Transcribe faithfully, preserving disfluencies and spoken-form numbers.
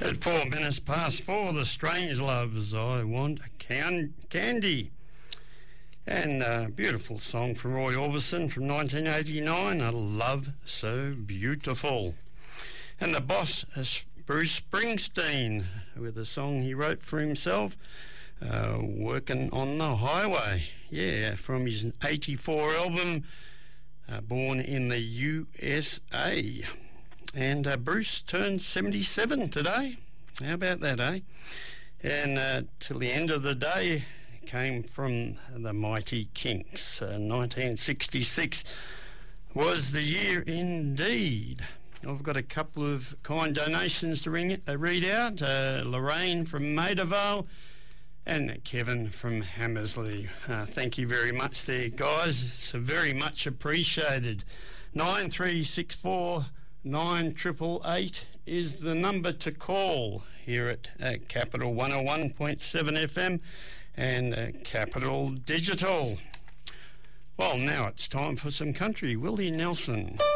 At four minutes past four, the Strangeloves, I Want can- Candy. And a beautiful song from Roy Orbison from nineteen eighty-nine, A Love So Beautiful. And the Boss, Bruce Springsteen, with a song he wrote for himself, uh, Working on the Highway. Yeah, from his eighty-four album, uh, Born in the U S A. And uh, Bruce turned seventy-seven today. How about that, eh? And uh, till the end of the day came from the Mighty Kinks. Uh, nineteen sixty-six was the year indeed. I've got a couple of kind donations to ring, uh, read out. Uh, Lorraine from Maidavale and Kevin from Hammersley. Uh, thank you very much there, guys. It's very much appreciated. nine three six four nine triple eight is the number to call here at uh, Capital one oh one point seven F M and uh, Capital Digital. Well, now it's time for some country. Willie Nelson.